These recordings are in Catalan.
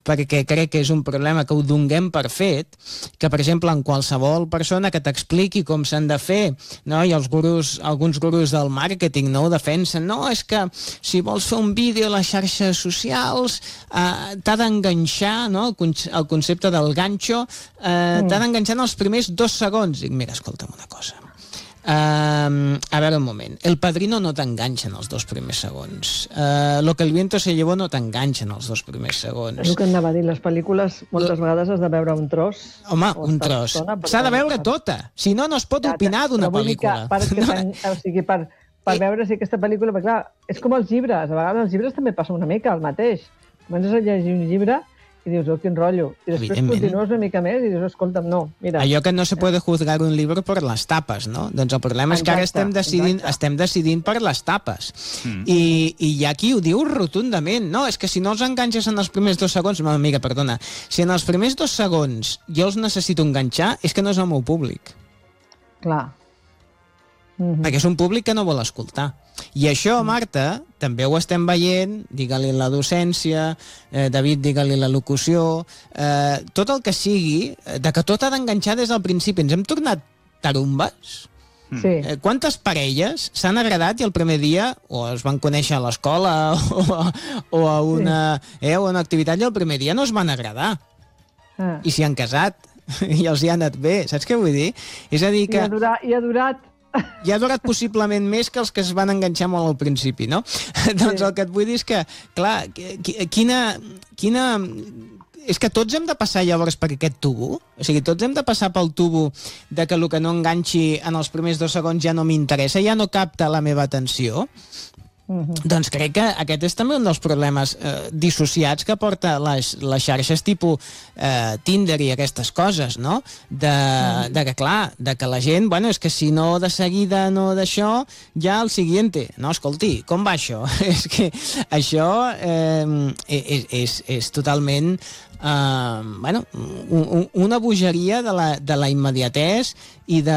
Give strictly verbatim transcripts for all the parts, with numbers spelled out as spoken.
perquè crec que és un problema que ho donem per fet, que, per exemple, en qualsevol persona que t'expliqui com s'han de fer, no? I els gurus, alguns gurus del màrqueting, no, ho defensen, no, és que si vols fer un vídeo a les xarxes socials eh, t'ha d'enganxar, no? el, el concepte del ganxo, eh, mm. t'ha d'enganxar en els primers dos segons. Dic, mira, escolta'm una cosa. Uh, a veure un moment, El Padrino no t'enganxa en els dos primers segons, uh, Lo que el viento se llevó no t'enganxa en els dos primers segons. És el que anava a dir, les pel·lícules moltes L... vegades has de veure un tros. Home, un tros, s'ha de veure tota, si no, no es pot opinar d'una pel·lícula. Per, no. O sigui, per, per I... veure si aquesta pel·lícula, perquè clar, és com els llibres, a vegades els llibres també passa una mica el mateix, comences a llegir un llibre i dius, oh, quin rotllo. I després continues una mica més i dius, escolta'm, no, mira. Allò que no se puede juzgar un llibre per les tapes, no? Doncs el problema és que ara estem decidint, estem decidint per les tapes. Mm. I, I hi ha qui ho diu rotundament. No, és que si no els enganxes en els primers dos segons, meva amiga, perdona, si en els primers dos segons jo els necessito enganxar, és que no és el meu públic. Clar. Mm-hmm. Perquè és un públic que no vol escoltar. I això, Marta, també ho estem veient, digue-li la docència, eh, David, digue-li la locució, eh, tot el que sigui, de que tot ha d'enganxar des del principi. Ens hem tornat tarumbes? Sí. Eh, quantes parelles s'han agradat i el primer dia o es van conèixer a l'escola o, a, o, a una, sí. eh, o a una activitat i el primer dia no es van agradar. Ah. I s'hi han casat i els hi ha anat bé. Saps què vull dir? És a dir que... I ha durat... I ha durat... I ha durat possiblement més que els que es van enganxar molt al principi, no? Sí. Doncs el que et vull dir és que, clar, quina... quina... És que tots hem de passar llavors per aquest tubo? O sigui, tots hem de passar pel tubo de que el que no enganxi en els primers dos segons ja no m'interessa, ja no capta la meva atenció? Uh-huh. Doncs crec que aquest és també un dels problemes eh, dissociats que porta les, les xarxes tipus eh, Tinder i aquestes coses, no? De, uh-huh. de que, clar, de que la gent, bueno, és que si no de seguida no d'això, ja el siguiente. No, escolti, com va això? És que això eh, és, és, és totalment... Uh, bueno, un, una bogeria de la, de la immediatès i de,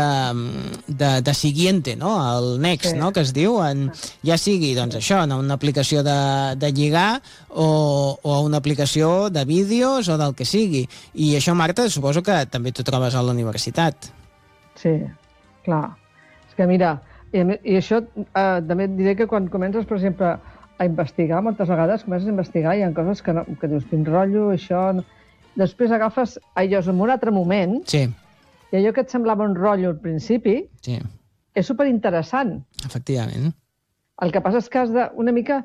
de, de siguiente, no? El next, sí. no? Que es diu, en, ja sigui doncs això, en una aplicació de, de lligar o, o una aplicació de vídeos o del que sigui. I això, Marta, suposo que també t'ho trobes a la universitat. Sí, clar. És que mira, i, i això eh, també et diré que quan comences, per exemple, a investigar, moltes vegades comences a investigar i hi ha coses que, no, que dius, quin rotllo, això... No. Després agafes allò en un altre moment sí. i allò que et semblava un rotllo al principi sí. és superinteressant. Efectivament. El que passa és que has de, una mica,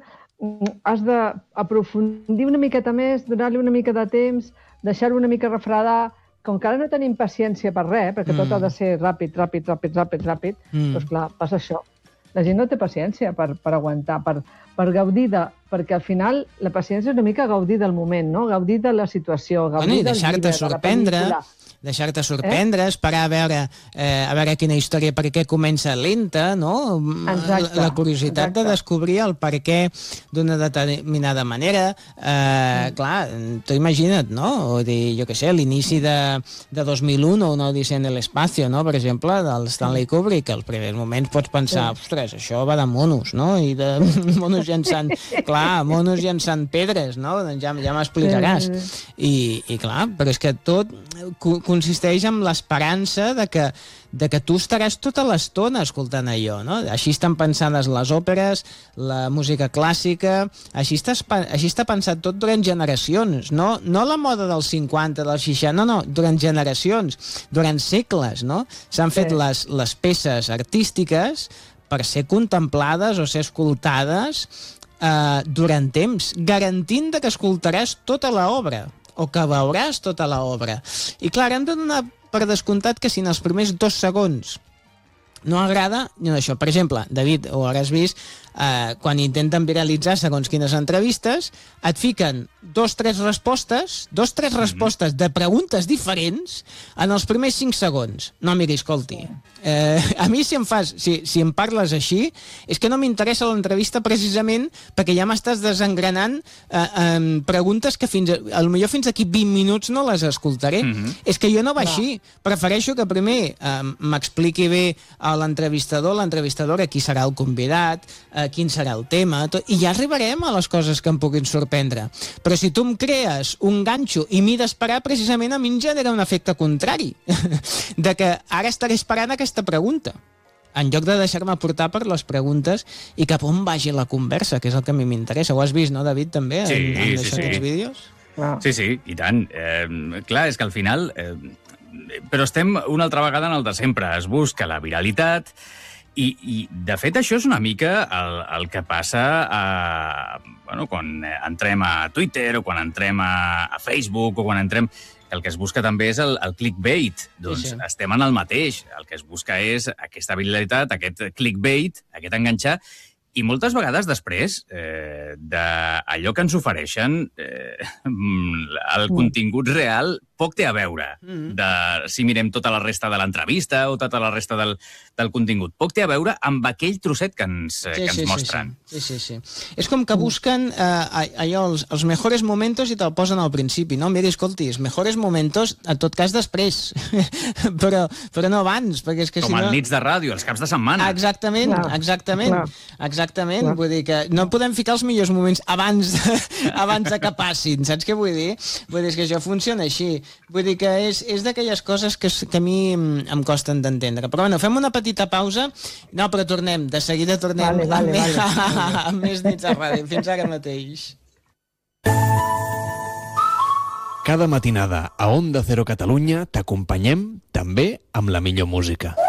has d'aprofundir una miqueta més, donar-li una mica de temps, deixar-ho una mica refredar, com que ara no tenim paciència per res, perquè mm. tot ha de ser ràpid, ràpid, ràpid, ràpid, ràpid, mm. doncs clar, passa això. La gent no té paciència per, per aguantar, per, per gaudir de... Perquè al final la paciència és una mica gaudir del moment, no? Gaudir de la situació, gaudir bueno, del deixar-te sorprendre, deixar-te sorprendre, eh? esperar a veure, eh, a veure quina història, per què comença lenta, no? Exacte, la curiositat exacte. de descobrir el per què d'una determinada manera. Eh, mm. Clar, tu imagina't, no? O dir, jo què sé, l'inici de, de dos mil u, una odissea en l'espacio, no? Per exemple, del Stanley Kubrick, als primers moments pots pensar, sí. ostres, això va de monos, no? I de monos llançant... Clar, monos llançant pedres, no? Doncs ja, ja m'explicaràs. I, I clar, però és que tot consisteix en l'esperança de que, de que tu estaràs tota l'estona escoltant allò, no? Així estan pensades les òperes, la música clàssica, així, estàs, així està pensat tot durant generacions, no, no la moda dels cinquanta, dels seixanta, no, no, durant generacions, durant segles, no? S'han fet sí. les, les peces artístiques per ser contemplades o ser escoltades Uh, durant temps, garantint que escoltaràs tota l'obra o que veuràs tota l'obra. I clar, hem de donar per descomptat que si en els primers dos segons no agrada, no això. Per exemple, David, ho hauràs vist, eh, quan intenten viralitzar segons quines entrevistes, et fiquen dos, tres respostes, dos, tres respostes de preguntes diferents en els primers cinc segons. No, miri, escolti, eh, a mi si em fas, si, si em parles així, és que no m'interessa l'entrevista precisament perquè ja m'estàs desengranant eh, eh, preguntes que fins a, a lo millor fins aquí vint minuts no les escoltaré. Mm-hmm. És que jo no va no. així. Prefereixo que primer eh, m'expliqui bé a l'entrevistador, l'entrevistadora, qui serà el convidat, uh, quin serà el tema, tot, i ja arribarem a les coses que em puguin sorprendre. Però si tu em crees un ganxo i m'hi d'esperar, precisament a mi em genera un efecte contrari, de que ara estaré esperant aquesta pregunta, en lloc de deixar-me portar per les preguntes i cap on vagi la conversa, que és el que a mi m'interessa. Ho has vist, no, David, també, sí, en, en sí, això, sí. aquests vídeos? Ah. Sí, sí, i tant. Eh, clar, és que al final... Eh, però estem una altra vegada en el de sempre. Es busca la viralitat i, i de fet, això és una mica el, el que passa a, bueno, quan entrem a Twitter o quan entrem a, a Facebook o quan entrem... El que es busca també és el, el clickbait. Doncs sí, sí. estem en el mateix. El que es busca és aquesta viralitat, aquest clickbait, aquest enganxar, i moltes vegades després eh, d'allò que ens ofereixen, eh, el Mm. contingut real poc té a veure Mm. de si mirem tota la resta de l'entrevista o tota la resta del, del contingut. Poc té a veure amb aquell trosset que ens, eh, Sí, que ens sí, mostren. Sí, sí, sí, sí. És com que busquen eh, allò, els, els mejores momentos i te'l posen al principi, no? Mira, escolti, els mejores momentos, en tot cas, després. però, però no abans, perquè és que Com si el no... nits de ràdio, els caps de setmana. Exactament, Clar, exactament. clar. Exactament, Clar. vull dir que no podem ficar els millors moments abans de, abans de que passin, saps què vull dir? Vull dir, és que això funciona així. Vull dir que és, és d'aquelles coses que, que a mi em costen d'entendre. Però bueno, fem una petita pausa. No, però tornem, de seguida tornem Vale, vale, amb, més, vale. amb més nits a ràdio. Fins ara mateix. Cada matinada a Onda Cero Catalunya t'acompanyem també amb la millor música.